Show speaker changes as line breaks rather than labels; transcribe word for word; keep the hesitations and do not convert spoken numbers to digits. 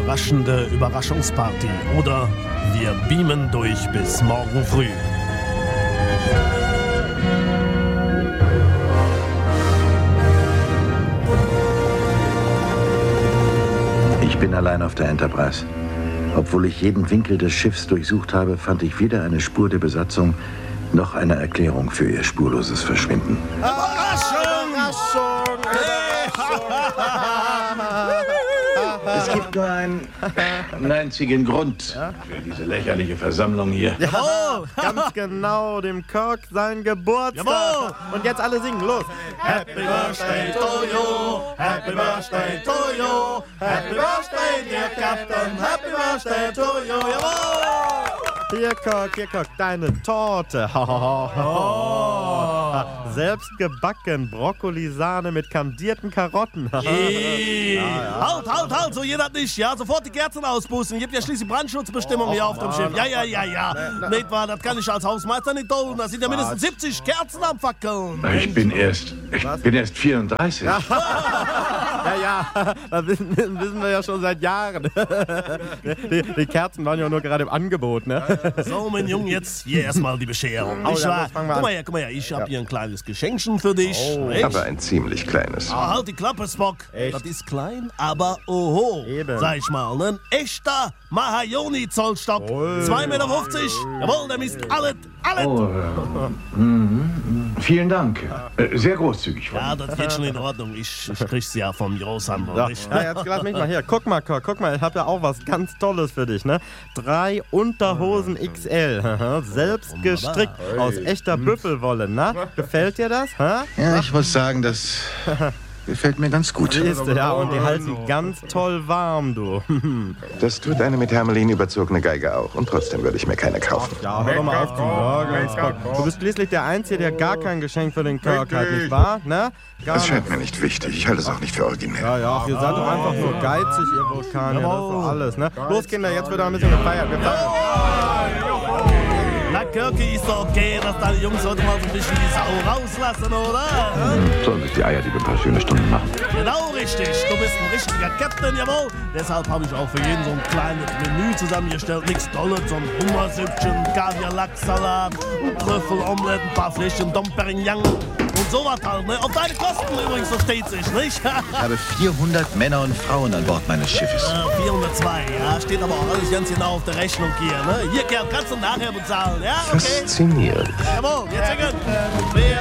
überraschende Überraschungsparty oder wir beamen durch bis morgen früh.
Ich bin allein auf der Enterprise. Obwohl ich jeden Winkel des Schiffs durchsucht habe, fand ich weder eine Spur der Besatzung noch eine Erklärung für ihr spurloses Verschwinden.
Überraschung!
Überraschung!
Es gibt nur einen, einen einzigen Grund für diese lächerliche Versammlung hier.
Jawohl! Ganz genau, dem Kirk sein Geburtstag.
Jawohl!
Und jetzt alle singen, los!
Happy Birthday to you, Happy Birthday to you, Happy Birthday dear Captain, Happy Birthday to you, jawohl!
Hier, Kirk, hier, Kirk, deine Torte.
Oh.
Selbst gebacken, Brokkolisahne mit kandierten Karotten.
Hey. Halt, halt, halt, so jeder nicht, ja? Sofort die Kerzen auspusten. Gibt ja schließlich Brandschutzbestimmungen hier auf dem Schiff. Ja, ja, ja, ja. Nicht wahr, das kann ich als Hausmeister nicht tun. Da sind ja mindestens siebzig Kerzen am Fackeln.
Ich bin erst, ich bin erst vierunddreißig.
Ja, ja, das wissen, wissen wir ja schon seit Jahren. Die, die Kerzen waren ja nur gerade im Angebot, ne?
So, mein Junge, jetzt hier erstmal die Bescherung.
Oh,
Nicht
ja,
wahr?
das fangen wir
Guck
an.
mal her, guck mal her. Ich hab hier ein kleines Geschenkchen für dich.
Oh.
Nicht?
Aber ein ziemlich kleines.
Ah, halt die Klappe, Spock.
Echt?
Das ist klein, aber oho.
Eben.
Sag ich mal, ne? Ein echter Mahagoni-Zollstock. zwei Meter fünfzig. Jawohl, der misst alles, alles.
Oh, äh, mhm, vielen Dank. Äh, sehr großzügig von
Ja,
Ihnen.
das geht schon in Ordnung. Ich, ich krieg's ja vom Großhandel.
Ja,
Nicht?
ja, jetzt lass mich mal hier. Guck mal, Kirk, guck mal, ich habe ja auch was ganz Tolles für dich, ne? Drei Unterhosen X L, selbst gestrickt aus echter Büffelwolle, na? Gefällt dir das, hä?
Ja, ich muss sagen, das gefällt mir ganz gut.
Siehst du, ja, und die halten ganz toll warm, du.
Das tut eine mit Hermelin überzogene Geige auch. Und trotzdem würde ich mir keine kaufen.
Ja, hör doch mal auf zu nörgeln, Spock. Du bist schließlich der Einzige, der gar kein Geschenk für den Kirk hat, nicht wahr? Ne? Gar
Das scheint mir nicht wichtig. Ich halte es auch nicht für originell.
Ja, ja, ihr seid doch einfach nur geizig, ihr Vulkanier, das ist doch alles, ne? Los, Kinder, jetzt wird ein bisschen gefeiert. Wir feiern.
Na, Kirky, ist doch okay, dass deine Jungs heute mal so ein bisschen die Sau rauslassen, oder?
Sollen sich die Eierdiebe ein paar schöne Stunden machen.
Genau richtig. Du bist ein richtiger Captain, jawohl. Deshalb habe ich auch für jeden so ein kleines Menü zusammengestellt. Nichts Tolles, so ein Hummersüppchen, Kaviar-Lachssalat, ein Trüffelomelett, ein paar Fläschchen Dom Perignon und sowas halt, ne? Auf deine Kosten übrigens, so steht sich, nicht?
Ich habe vierhundert Männer und Frauen an Bord meines Schiffes.
Äh, vierhundertzwei, ja. Steht aber auch alles ganz genau auf der Rechnung hier, ne? Hier, Kerl, kannst du nachher bezahlen, ja? Okay.
Faszinierend.
Jawohl, jetzt singen. Wer